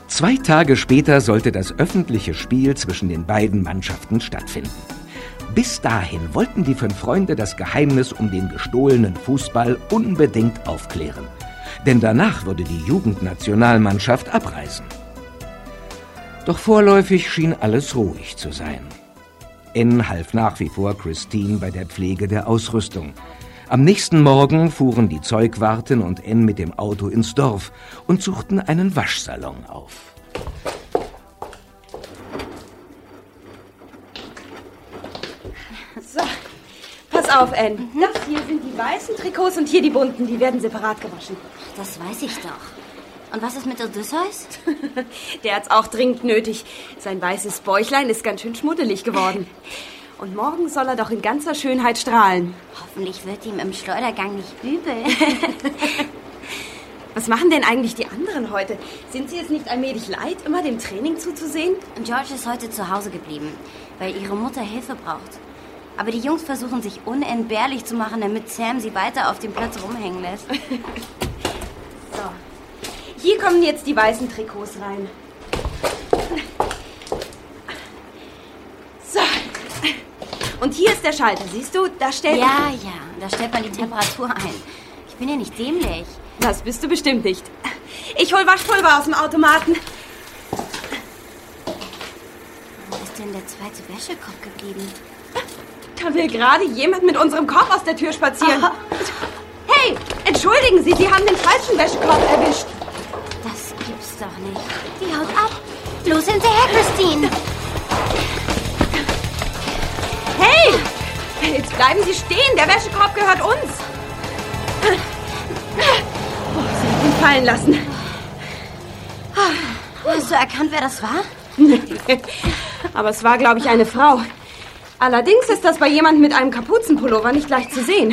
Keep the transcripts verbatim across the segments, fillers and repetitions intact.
Zwei Tage später sollte das öffentliche Spiel zwischen den beiden Mannschaften stattfinden. Bis dahin wollten die fünf Freunde das Geheimnis um den gestohlenen Fußball unbedingt aufklären. Denn danach würde die Jugendnationalmannschaft abreisen. Doch vorläufig schien alles ruhig zu sein. Anne half nach wie vor Christine bei der Pflege der Ausrüstung. Am nächsten Morgen fuhren die Zeugwartin und Anne mit dem Auto ins Dorf und suchten einen Waschsalon auf. So, pass auf, Anne. Mhm. Das hier sind die weißen Trikots und hier die bunten. Die werden separat gewaschen. Das weiß ich doch. Und was ist mit Odysseus? Der hat's auch dringend nötig. Sein weißes Bäuchlein ist ganz schön schmuddelig geworden. Und morgen soll er doch in ganzer Schönheit strahlen. Hoffentlich wird ihm im Schleudergang nicht übel. Was machen denn eigentlich die anderen heute? Sind sie es nicht allmählich leid, immer dem Training zuzusehen? George ist heute zu Hause geblieben, weil ihre Mutter Hilfe braucht. Aber die Jungs versuchen sich unentbehrlich zu machen, damit Sam sie weiter auf dem Platz rumhängen lässt. So. Hier kommen jetzt die weißen Trikots rein. So. Und hier ist der Schalter, siehst du? Da stellt Ja, ja, da stellt man die Temperatur ein. Ich bin ja nicht dämlich. Das bist du bestimmt nicht. Ich hol Waschpulver aus dem Automaten. Wo ist denn der zweite Wäschekorb geblieben? Da will gerade jemand mit unserem Korb aus der Tür spazieren. Aha. Hey, entschuldigen Sie, Sie haben den falschen Wäschekorb erwischt. Das gibt's doch nicht. Die haut ab. Los hinterher, Christine. Hey, jetzt bleiben Sie stehen. Der Wäschekorb gehört uns. Oh, Sie haben ihn fallen lassen. Hast du erkannt, wer das war? Aber es war, glaube ich, eine Frau. Allerdings ist das bei jemandem mit einem Kapuzenpullover nicht leicht zu sehen.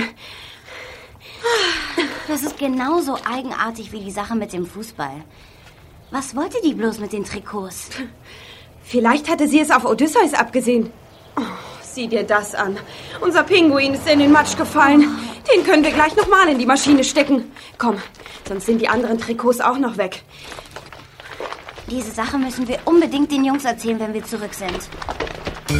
Das ist genauso eigenartig wie die Sache mit dem Fußball. Was wollte die bloß mit den Trikots? Vielleicht hatte sie es auf Odysseus abgesehen. Oh, sieh dir das an. Unser Pinguin ist in den Matsch gefallen. Den können wir gleich nochmal in die Maschine stecken. Komm, sonst sind die anderen Trikots auch noch weg. Diese Sache müssen wir unbedingt den Jungs erzählen, wenn wir zurück sind.